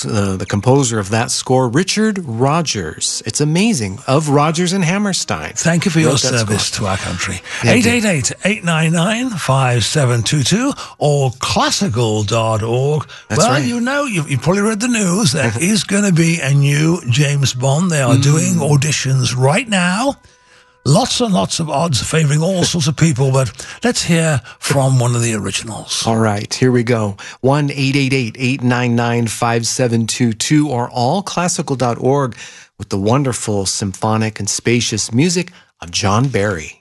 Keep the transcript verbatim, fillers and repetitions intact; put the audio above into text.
uh, the composer of that score, Richard Rodgers. It's amazing. Of Rodgers and Hammerstein. Thank you for your service score to our country. eight eight eight, eight nine nine, five seven two two or classical dot org. That's well, right. you know, you've, you've probably read the news. There is going to be a new James Bond. They are mm. doing auditions right now. Lots and lots of odds favoring all sorts of people, but let's hear from one of the originals. All right, here we go. one eight eight eight, eight nine nine, five seven two two or all classical dot org with the wonderful symphonic and spacious music of John Barry.